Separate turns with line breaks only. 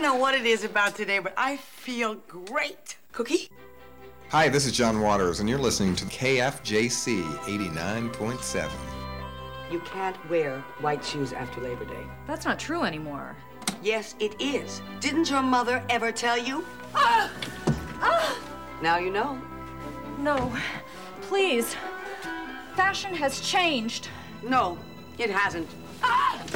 don't know what it is about today, but I feel great. Cookie?
Hi, this is John Waters, and you're listening to KFJC 89.7.
You can't wear white shoes after Labor Day.
That's not true anymore.
Yes, it is. Didn't your mother ever tell you? Now you know.
No, please. Fashion has changed.
No, it hasn't.